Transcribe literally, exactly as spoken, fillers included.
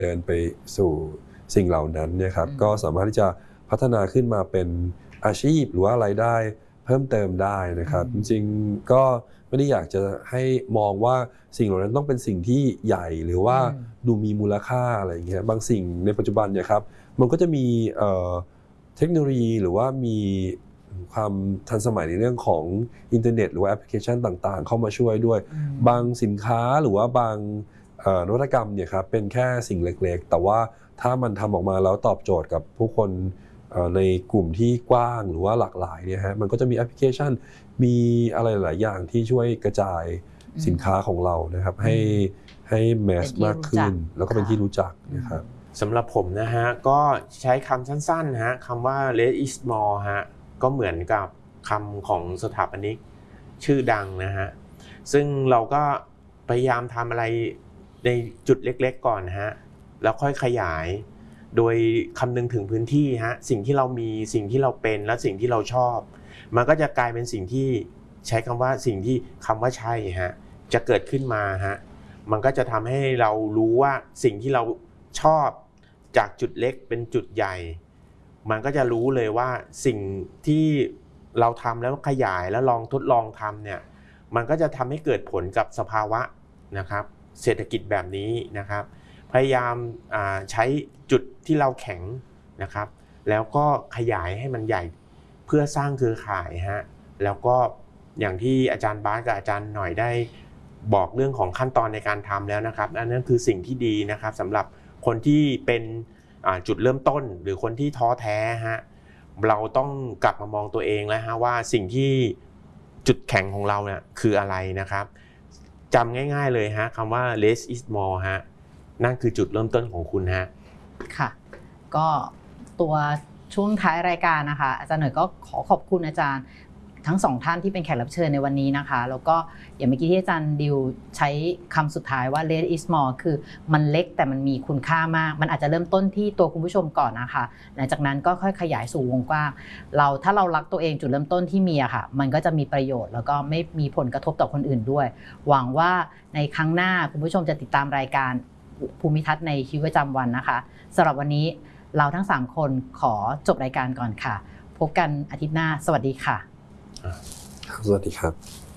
เดินไปสู่สิ่งเหล่านั้นเนี่ยครับก็สามารถที่จะพัฒนาขึ้นมาเป็นอาชีพหรือว่ารายได้เพิ่มเติมได้นะครับจริงๆก็ไม่ได้อยากจะให้มองว่าสิ่งเหล่านั้นต้องเป็นสิ่งที่ใหญ่หรือว่าดูมีมูลค่าอะไรอย่างเงี้ยบางสิ่งในปัจจุบันเนี่ยครับมันก็จะมีเทคโนโลยีหรือว่ามีความทันสมัยในเรื่องของอินเทอร์เน็ตหรือว่าแอปพลิเคชันต่างๆเข้ามาช่วยด้วยบางสินค้าหรือว่าบางนวัตกรรมเนี่ยครับเป็นแค่สิ่งเล็กๆแต่ว่าถ้ามันทำออกมาแล้วตอบโจทย์กับผู้คนในกลุ่มที่กว้างหรือว่าหลากหลายเนี่ยฮะมันก็จะมีแอปพลิเคชันมีอะไรหลายอย่างที่ช่วยกระจายสินค้าของเรานะครับให้ให้แมสมากขึ้นแล้วก็เป็นที่รู้จักนะครับสำหรับผมนะฮะก็ใช้คำสั้นๆฮะคำว่า less is more ฮะก็เหมือนกับคำของสถาปนิกชื่อดังนะฮะซึ่งเราก็พยายามทำอะไรในจุดเล็กๆก่อนฮะแล้วค่อยขยายโดยคำนึงถึงพื้นที่ฮะสิ่งที่เรามีสิ่งที่เราเป็นและสิ่งที่เราชอบมันก็จะกลายเป็นสิ่งที่ใช้คำว่าสิ่งที่คำว่าใช่ฮะจะเกิดขึ้นมาฮะมันก็จะทำให้เรารู้ว่าสิ่งที่เราชอบจากจุดเล็กเป็นจุดใหญ่มันก็จะรู้เลยว่าสิ่งที่เราทำแล้วขยายแล้วลองทดลองทำเนี่ยมันก็จะทำให้เกิดผลกับสภาวะนะครับเศรษฐกิจแบบนี้นะครับพยายามใช้จุดที่เราแข็งนะครับแล้วก็ขยายให้มันใหญ่เพื่อสร้างเครือข่ายฮะแล้วก็อย่างที่อาจารย์บาสกับอาจารย์หน่อยได้บอกเรื่องของขั้นตอนในการทำแล้วนะครับอันนั้นคือสิ่งที่ดีนะครับสำหรับคนที่เป็นจุดเริ่มต้นหรือคนที่ท้อแท้ฮะเราต้องกลับมามองตัวเองแล้วฮะว่าสิ่งที่จุดแข็งของเราเนี่ยคืออะไรนะครับจำง่ายๆเลยฮะคำว่า less is more ฮะนั่นคือจุดเริ่มต้นของคุณฮะค่ะก็ตัวช่วงท้ายรายการนะคะอาจารย์หน่อยก็ขอขอบคุณอาจารย์ทั้งสองท่านที่เป็นแขกรับเชิญในวันนี้นะคะแล้วก็อย่างเมื่อกี้ที่อาจารย์ดิวใช้คำสุดท้ายว่า less is more คือมันเล็กแต่มันมีคุณค่ามากมันอาจจะเริ่มต้นที่ตัวคุณผู้ชมก่อนนะคะหลังจากนั้นก็ค่อยขยายสู่วงกว้างเราถ้าเรารักตัวเองจุดเริ่มต้นที่มีอะค่ะมันก็จะมีประโยชน์แล้วก็ไม่มีผลกระทบต่อคนอื่นด้วยหวังว่าในครั้งหน้าคุณผู้ชมจะติดตามรายการภูมิทัศน์ในชีวิตประจำวันนะคะสำหรับวันนี้เราทั้งสามคนขอจบรายการก่อนค่ะพบกันอาทิตย์หน้าสวัสดีค่ะสวัสดีครับ